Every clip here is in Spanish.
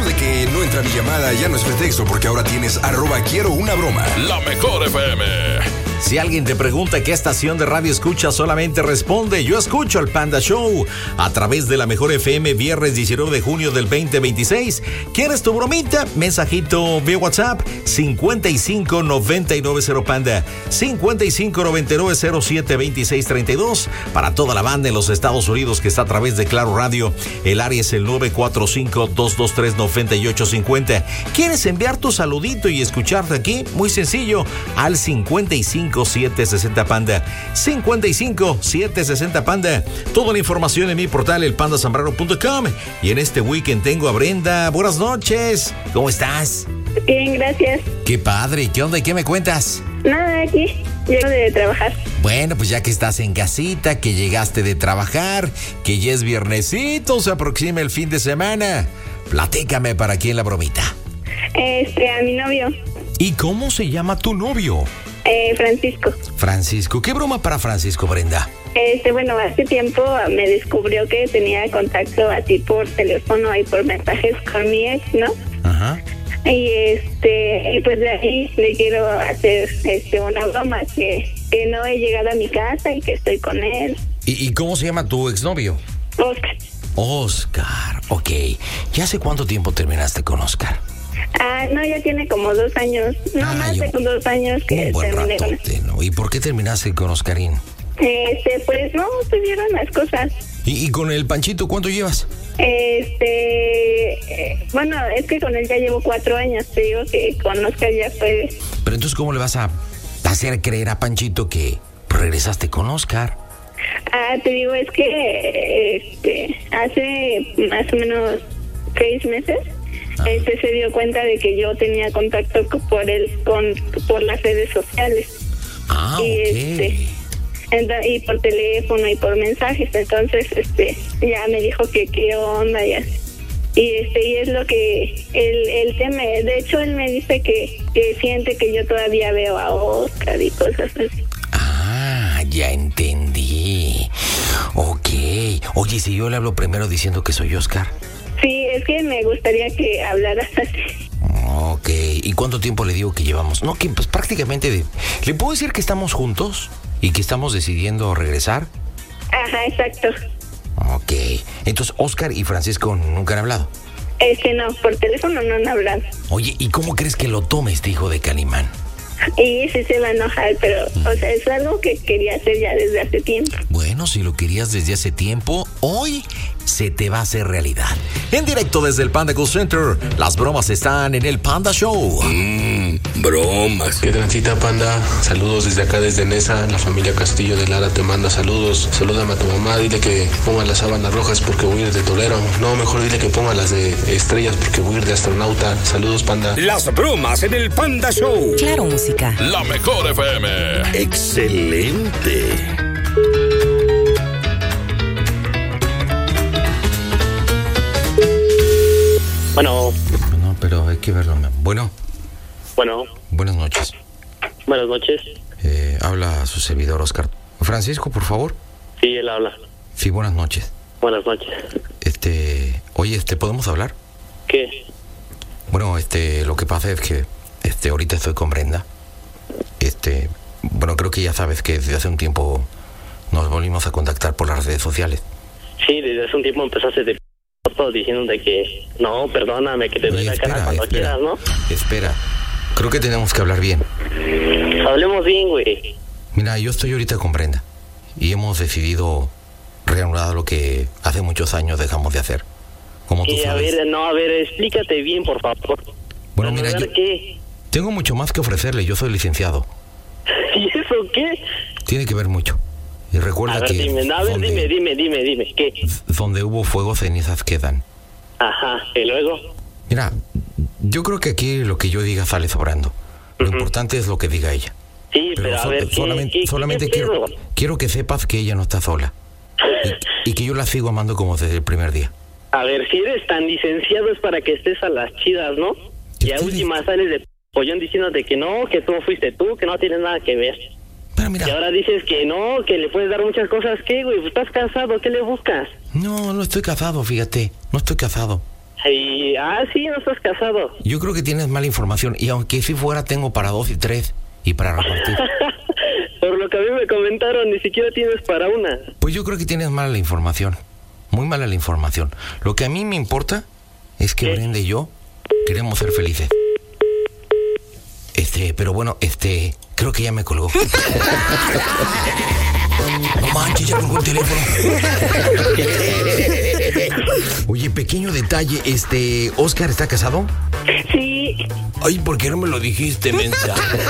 de que no entra mi llamada ya no es pretexto, porque ahora tienes @quiero una broma. La Mejor FM. Si alguien te pregunta qué estación de radio escucha, solamente responde: yo escucho el Panda Show a través de La Mejor FM, viernes 19 de junio del 2026. ¿Quieres tu bromita? Mensajito vía WhatsApp 5599 Panda 5599072632 para toda la banda en los Estados Unidos que está a través de Claro Radio. El área es el 945-223-9850. ¿Quieres enviar tu saludito y escucharte aquí? Muy sencillo, al 55760 Panda 55760 Panda. Toda la información en mi portal elpandasambrano.com. Y en este weekend tengo a Brenda. Buenas noches, ¿cómo estás? Bien, gracias. Qué padre, ¿qué onda y qué me cuentas? Nada, aquí llego de trabajar. Bueno, pues ya que estás en casita, que llegaste de trabajar, que ya es viernesito, se aproxima el fin de semana, platícame para quién la bromita. A mi novio. ¿Y cómo se llama tu novio? Francisco. Francisco, ¿qué broma para Francisco, Brenda? Bueno, hace tiempo me descubrió que tenía contacto así por teléfono y por mensajes con mi ex, ¿no? Ajá. Y pues de ahí le quiero hacer una broma que no he llegado a mi casa y que estoy con él. ¿Y cómo se llama tu exnovio? Oscar. Oscar, ok. ¿Ya hace cuánto tiempo terminaste con Oscar? No, ya tiene como 2 años. No, más de 2 años que terminé con él. ¿No? ¿Y por qué terminaste con Oscarín? Pues no, tuvieron las cosas. ¿Y con el Panchito cuánto llevas? Bueno, es que con él ya llevo 4 años. Te digo que con Oscar ya fue. Pero entonces, ¿cómo le vas a hacer creer a Panchito que regresaste con Oscar? Te digo, es que hace más o menos 6 meses se dio cuenta de que yo tenía contacto por las redes sociales. Y y por teléfono y por mensajes. Entonces ya me dijo que qué onda y así. Y es lo que él teme. De hecho, él me dice que siente que yo todavía veo a Oscar y cosas así. Ya entendí. Ok. Oye, si yo le hablo primero diciendo que soy Oscar. Sí, es que me gustaría que hablaras así. Ok. ¿Y cuánto tiempo le digo que llevamos? No, que pues prácticamente... ¿Le puedo decir que estamos juntos y que estamos decidiendo regresar? Ajá, exacto. Ok. Entonces, Oscar y Francisco nunca han hablado. No, por teléfono no han hablado. Oye, ¿y cómo crees que lo tome este hijo de Calimán? Y sí se va a enojar, pero, es algo que quería hacer ya desde hace tiempo. Bueno, si lo querías desde hace tiempo, hoy se te va a hacer realidad. En directo desde el Panda Call Center, las bromas están en el Panda Show. Bromas. ¿Qué transita, Panda? Saludos desde acá, desde Nesa. La familia Castillo de Lara te manda saludos. Salúdame a tu mamá, dile que ponga las sábanas rojas porque voy a ir de tolero. No, mejor dile que ponga las de estrellas porque voy a ir de astronauta. Saludos, Panda. Las bromas en el Panda Show. Claro, música. La Mejor FM. Excelente. Bueno. No, pero hay que verlo. Bueno. Buenas noches. Buenas noches. Habla su servidor, Oscar. Francisco, por favor. Sí, él habla. Sí, buenas noches. Buenas noches. Oye, ¿podemos hablar? ¿Qué? Bueno, lo que pasa es que, ahorita estoy con Brenda. Bueno, creo que ya sabes que desde hace un tiempo nos volvimos a contactar por las redes sociales. Sí, desde hace un tiempo empezaste de diciendo de que no, perdóname, que te doy la cara cuando quieras, ¿no? Espera, creo que tenemos que hablar bien. Hablemos bien, güey. Mira, yo estoy ahorita con Brenda y hemos decidido reanudar lo que hace muchos años dejamos de hacer. Como tú sabes. A ver, explícate bien, por favor. Bueno, mira, yo ¿qué? tengo mucho más que ofrecerle, yo soy licenciado. ¿Y eso qué? Tiene que ver mucho. Y recuerda que... dime, ¿qué? Donde hubo fuego, cenizas quedan. Ajá, ¿y luego? Mira, yo creo que aquí lo que yo diga sale sobrando. Lo importante es lo que diga ella. Sí, pero a ver, solamente quiero que sepas que ella no está sola. Y que yo la sigo amando como desde el primer día. A ver, si eres tan licenciado es para que estés a las chidas, ¿no? Y a última sales de pollón diciéndote que no, que tú fuiste tú, que no tienes nada que ver. Pero mira, y ahora dices que no, que le puedes dar muchas cosas. ¿Qué, güey? ¿Estás casado? ¿Qué le buscas? No estoy casado, fíjate. No estoy casado. Sí, no estás casado. Yo creo que tienes mala información. Y aunque si fuera, tengo para 2 y 3 y para repartir. Por lo que a mí me comentaron, ni siquiera tienes para una. Pues yo creo que tienes mala la información. Muy mala la información. Lo que a mí me importa es que Brenda y yo queremos ser felices. Pero bueno, creo que ya me colgó. No manches, ya colgó el teléfono. Oye, pequeño detalle, ¿Oscar está casado? Sí. Ay, ¿por qué no me lo dijiste, mensa?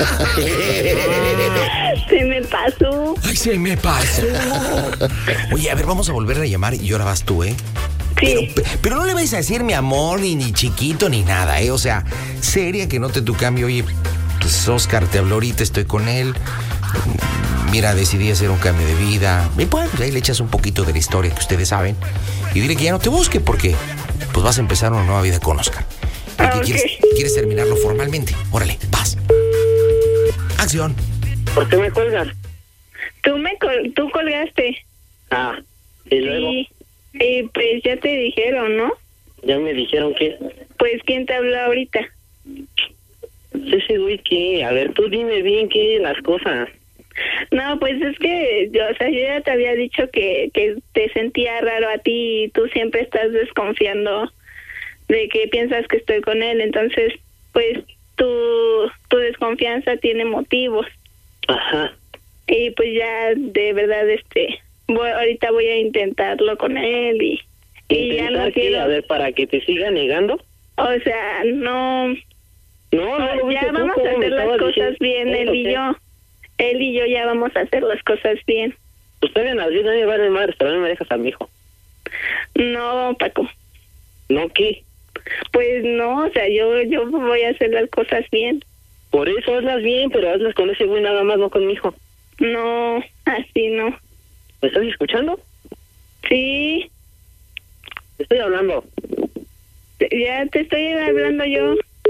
Se me pasó. Ay, se me pasó. Oye, a ver, vamos a volver a llamar y ahora vas tú, ¿eh? Sí. Pero no le vais a decir mi amor, ni chiquito, ni nada, ¿eh? O sea, seria que note tu cambio. Oye, pues Oscar te habló ahorita, estoy con él. Mira, decidí hacer un cambio de vida. Y pues ahí le echas un poquito de la historia que ustedes saben. Y dile que ya no te busque porque pues vas a empezar una nueva vida con Oscar. Y que quieres terminarlo formalmente. Órale, vas. Acción. ¿Por qué me cuelgas? Tú colgaste. Y luego. Sí. Y pues ya te dijeron, ¿no? Ya me dijeron que. Pues, ¿quién te habló ahorita? Ese güey, ¿qué? A ver, tú dime bien qué las cosas. No, pues es que yo ya te había dicho que te sentía raro a ti y tú siempre estás desconfiando de que piensas que estoy con él. Entonces, pues, tu desconfianza tiene motivos. Ajá. Y pues ya, de verdad, ahorita voy a intentarlo con él y ya no quiero. A ver, para que te siga negando. O sea, no. No, ya vamos a hacer las cosas bien, él y yo. Él y yo ya vamos a hacer las cosas bien. Usted en la vida me vale madre, pero no me dejas a mi hijo. No, Paco. ¿No qué? Pues no, o sea, yo voy a hacer las cosas bien. Por eso hazlas bien, pero hazlas con ese güey nada más, no con mi hijo. No, así no. ¿Me estás escuchando? Sí. Te estoy hablando. Ya te estoy hablando yo.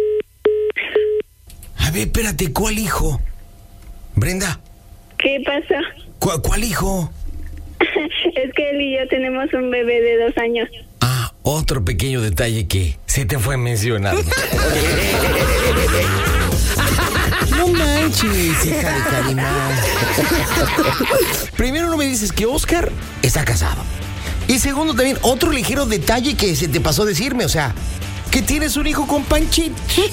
A ver, espérate, ¿cuál hijo? Brenda. ¿Qué pasa? ¿Cuál hijo? Es que él y yo tenemos un bebé de 2 años. Otro pequeño detalle que se te fue mencionando. No manches, hija de Carimán. Primero no me dices que Oscar está casado. Y segundo también, otro ligero detalle que se te pasó a decirme, o sea, que tienes un hijo con Panchito.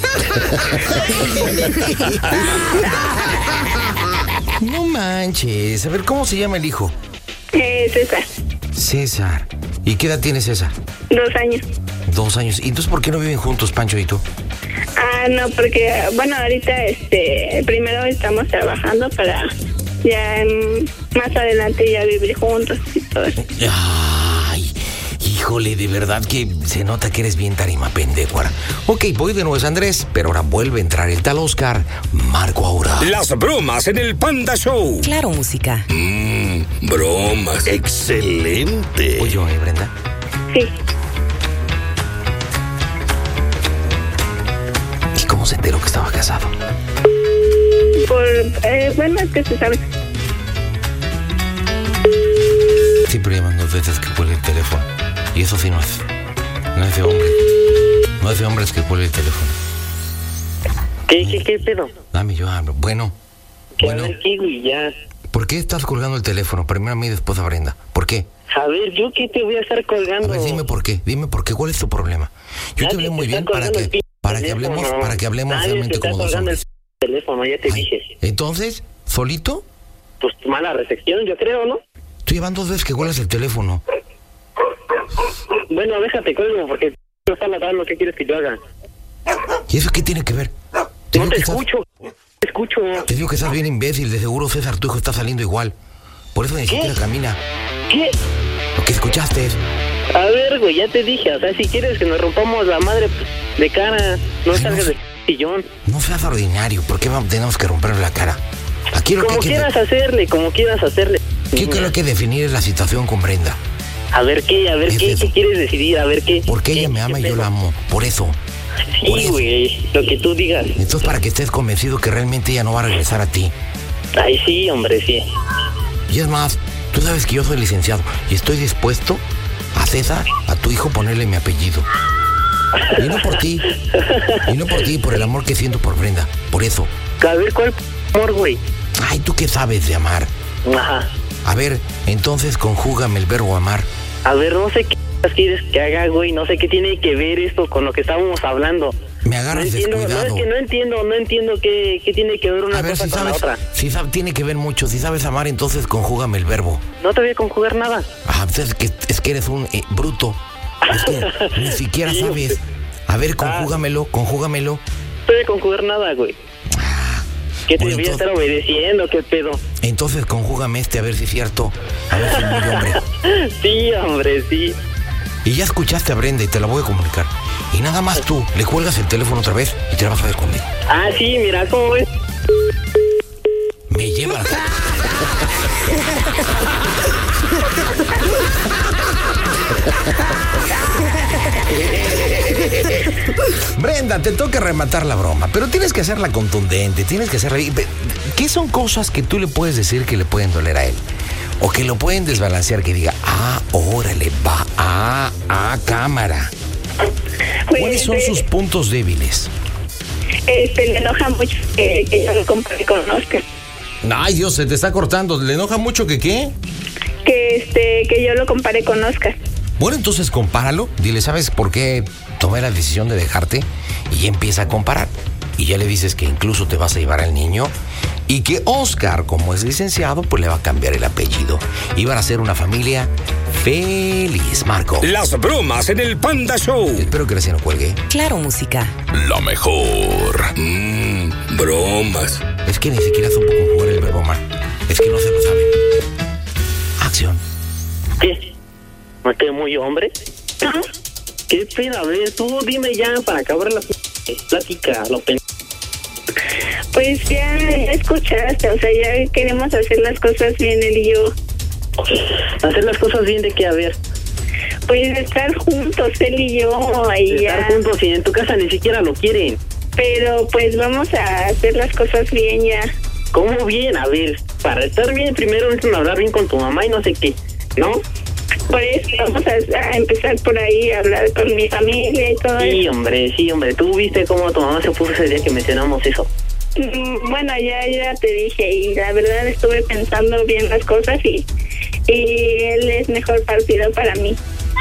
No manches. A ver, ¿cómo se llama el hijo? César. César. ¿Y qué edad tiene César? 2 años. 2 años. ¿Y entonces por qué no viven juntos, Pancho y tú? No, porque, bueno, ahorita, primero estamos trabajando para ya más adelante ya vivir juntos y todo eso. Ay, híjole, de verdad que se nota que eres bien tarima pendecuara. Ok, voy de nuevo, es Andrés, pero ahora vuelve a entrar el tal Oscar. Marco ahora. Las bromas en el Panda Show. Claro, música. Bromas. Excelente. Voy yo, Brenda. Sí. ¿Y cómo se enteró que estaba casado? Bueno, es que se sabe. Siempre llaman 2 veces que cuelgue el teléfono. Y eso sí no es de hombre. No es de hombres que cuelgue el teléfono. ¿Qué pedo? Dame, yo hablo. Bueno. ¿Qué, güey? Ya. ¿Por qué estás colgando el teléfono? Primero a mí y después a Brenda. ¿Por qué? A ver, ¿yo qué te voy a estar colgando? A ver, dime por qué. ¿Cuál es tu problema? Yo te hablé muy bien para que hablemos realmente como dos hombres. El teléfono, ya te dije. Entonces, ¿solito? Pues mala recepción, yo creo, ¿no? Tú llevan 2 veces que cuelgas el teléfono. Bueno, déjate cuelgo porque no está ladrando. ¿Qué quieres que yo haga? ¿Y eso qué tiene que ver? No te escucho. Te escucho. Te digo que estás bien imbécil. De seguro César, tu hijo está saliendo igual. Por eso ni siquiera camina. ¿Qué? Lo que escuchaste es... A ver, güey, ya te dije. O sea, si quieres que nos rompamos la madre de cara, no salgas del sillón. No seas ordinario. ¿Por qué tenemos que romper la cara? Aquí lo como que quieras hacerle. ¿Qué creo que definir es la situación con Brenda? A ver qué quieres decidir, a ver qué. Porque ella me ama y yo la amo, por eso. Sí, güey, lo que tú digas. Entonces, para que estés convencido que realmente ella no va a regresar a ti. Ay, sí, hombre, sí. Y es más, tú sabes que yo soy licenciado y estoy dispuesto a César, a tu hijo, ponerle mi apellido. Y no por ti. Y no por ti, por el amor que siento por Brenda. Por eso. A ver, ¿cuál amor, güey? Ay, ¿tú qué sabes de amar? Ajá. A ver, entonces conjúgame el verbo amar. A ver, no sé qué quieres que haga, güey. No sé qué tiene que ver esto con lo que estábamos hablando. Me agarras descuidado. No, es que no entiendo qué tiene que ver una cosa con la otra. Si sabes, tiene que ver mucho. Si sabes amar, entonces conjúgame el verbo. No te voy a conjugar nada. Ah, pues es que eres un bruto. Es que ni siquiera sabes. A ver, conjúgamelo. No te voy a conjugar nada, güey. ¿Qué te voy a estar obedeciendo? ¿Qué pedo? Entonces conjúgame a ver si es cierto. A ver si es muy hombre. Sí, hombre, sí. Y ya escuchaste a Brenda y te la voy a comunicar. Y nada más tú, le cuelgas el teléfono otra vez y te la vas a ver conmigo. Ah, sí, mira, ¿cómo ves? Me llevas. Brenda, te toca rematar la broma, pero tienes que hacerla contundente, tienes que hacerla... ¿Qué son cosas que tú le puedes decir que le pueden doler a él? O que lo pueden desbalancear, que diga, órale, va, cámara. ¿Cuáles son sus puntos débiles? Le enoja mucho que yo lo compare con Oscar. Ay, Dios, se te está cortando. ¿Le enoja mucho que qué? Que yo lo compare con Oscar. Bueno, entonces compáralo. Dile, ¿sabes por qué tomé la decisión de dejarte? Y ya empieza a comparar. Y ya le dices que incluso te vas a llevar al niño. Y que Oscar, como es licenciado, pues le va a cambiar el apellido. Y van a ser una familia feliz, Marco. Las bromas en el Panda Show. Espero que recién no cuelgue. Claro, música. La mejor. Bromas. Es que ni siquiera supo conjugar el verbo amar. Es que no se lo sabe. Acción. ¿Qué? ¿Me quedé muy hombre? ¿Qué pedo? A ver, tú dime ya para acabar la plática, lo pendejo. Pues ya escuchaste, o sea, ya queremos hacer las cosas bien, él y yo. ¿Hacer las cosas bien de qué? A ver. Pues estar juntos, él y yo, ahí ya. Estar juntos y en tu casa ni siquiera lo quieren. Pero pues vamos a hacer las cosas bien ya. ¿Cómo bien? A ver, para estar bien primero necesitan hablar bien con tu mamá y no sé qué, ¿no? Por eso vamos a empezar por ahí, a hablar con mi familia y todo sí, eso. Sí, hombre, ¿tú viste cómo tu mamá se puso ese día que mencionamos eso? Bueno, ya te dije, y la verdad estuve pensando bien las cosas y él es mejor partido para mí.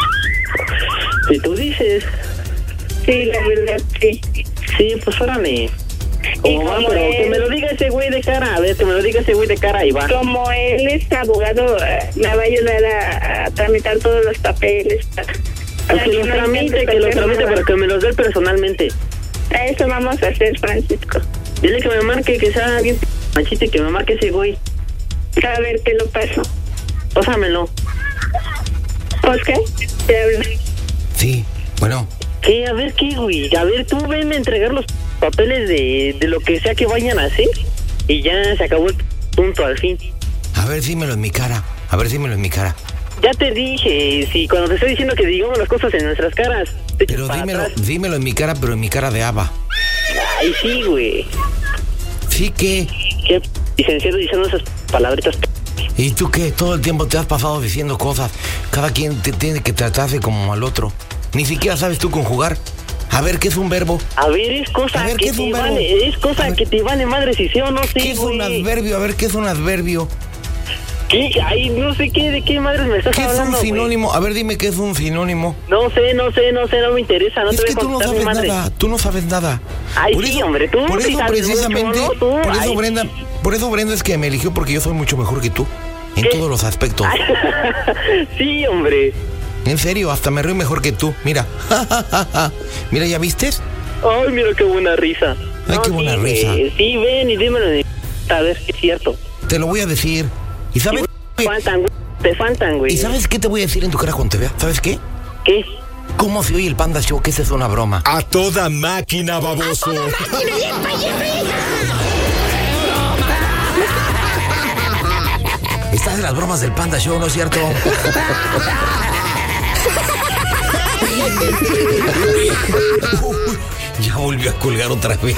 Si tú dices. Sí, la verdad, sí. Sí, pues órale. ¿Cómo va? Pero que me lo diga ese güey de cara, a ver, que me lo diga ese güey de cara y va. Como él es abogado, me va a ayudar a tramitar todos los papeles. Que lo tramite, pero que me los dé personalmente. A eso vamos a hacer, Francisco. Dile que me marque, que sea bien machiste, que me marque ese güey. A ver, te lo paso. Pásamelo. ¿Oscar? ¿Te hablo? Sí, bueno. ¿Qué? A ver, ¿qué, güey? A ver, tú ven a entregar los papeles de lo que sea que vayan a hacer y ya se acabó el punto al fin. A ver, dímelo en mi cara. Ya te dije, si cuando te estoy diciendo que digamos las cosas en nuestras caras. Pero dímelo en mi cara, pero en mi cara de haba. Ay, sí, güey. ¿Sí qué? ¿Qué licenciado diciendo esas palabritas? ¿Y tú qué? Todo el tiempo te has pasado diciendo cosas. Cada quien te tiene que tratarse como al otro. Ni siquiera sabes tú conjugar. A ver, ¿qué es un verbo? A ver, es cosa que te vale. Es cosa que te vale madre si sí o no sé, ¿Qué es un adverbio? A ver, ¿qué es un adverbio? ¿Qué? Ay, no sé qué, ¿de qué madre me estás hablando? ¿Qué es un sinónimo? Wey? A ver, dime qué es un sinónimo. No sé, no me interesa. No es te que voy a tú no sabes nada, tú no sabes nada. Ay, por sí, eso, hombre, tú por eso precisamente, mucho, ¿no? por eso Brenda es que me eligió porque yo soy mucho mejor que tú. En todos los aspectos. Sí, hombre. En serio, hasta me río mejor que tú. Mira. Mira, ¿ya viste? Ay, mira qué buena risa. Ay, qué buena risa. Sí, ven y dímelo a ver si es cierto. Te lo voy a decir. ¿Y sabes? Te faltan, güey. ¿Y sabes qué te voy a decir en tu cara cuando te vea? ¿Sabes qué? ¿Qué? ¿Cómo se oye el Panda Show? Que esa es una broma. A toda máquina, baboso. Estás en las bromas del Panda Show, ¿no es cierto? Ya volvió a colgar otra vez.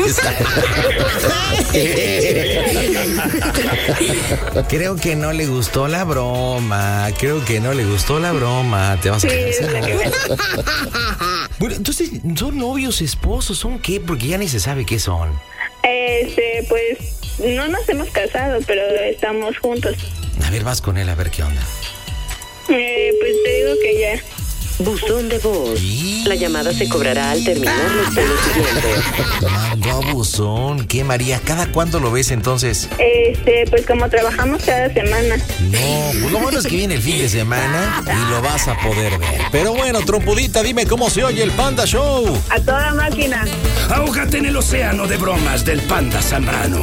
Creo que no le gustó la broma. Te vas a quedar. Bueno, entonces, ¿son novios, esposos? ¿Son qué? Porque ya ni se sabe qué son. Pues no nos hemos casado, pero estamos juntos. A ver, vas con él a ver qué onda. Pues te digo que ya. Buzón de voz. La llamada se cobrará al terminar los tonos siguientes. Mandó a buzón. ¿Qué, María? ¿Cada cuándo lo ves entonces? Pues como trabajamos cada semana. No, pues lo bueno es que viene el fin de semana y lo vas a poder ver. Pero bueno, trompudita, dime cómo se oye el Panda Show. A toda máquina. Ahógate en el océano de bromas del Panda Zambrano.